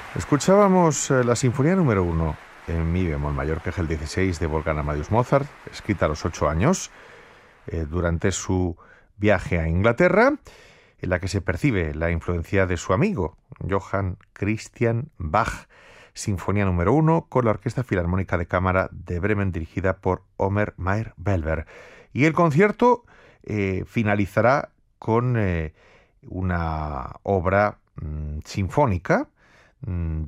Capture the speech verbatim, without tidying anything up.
Escuchábamos eh, la Sinfonía número uno en mi bemol mayor, que es el dieciséis, de Wolfgang Amadeus Mozart, escrita a los ocho años, eh, durante su viaje a Inglaterra, en la que se percibe la influencia de su amigo, Johann Christian Bach. Sinfonía número uno con la Orquesta Filarmónica de Cámara de Bremen, dirigida por Omer Mayer-Belver. Y el concierto eh, finalizará con eh, una obra mmm, sinfónica mmm,